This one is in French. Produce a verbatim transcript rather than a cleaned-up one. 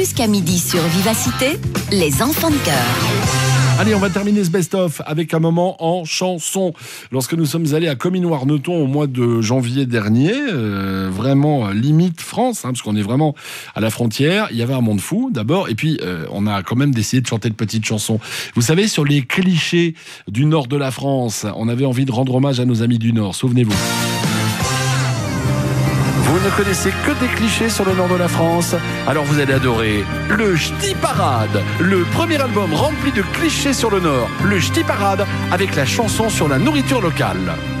Jusqu'à midi sur Vivacité, les enfants de cœur. Allez, on va terminer ce best-of avec un moment en chanson. Lorsque nous sommes allés à Comines-Warneton au mois de janvier dernier, euh, vraiment euh, limite France, hein, parce qu'on est vraiment à la frontière, il y avait un monde fou d'abord, et puis euh, on a quand même décidé de chanter de petites chansons. Vous savez, sur les clichés du nord de la France, on avait envie de rendre hommage à nos amis du Nord, souvenez-vous. Vous ne connaissez que des clichés sur le nord de la France, alors vous allez adorer le Ch'ti Parade, le premier album rempli de clichés sur le nord, le Ch'ti Parade avec la chanson sur la nourriture locale.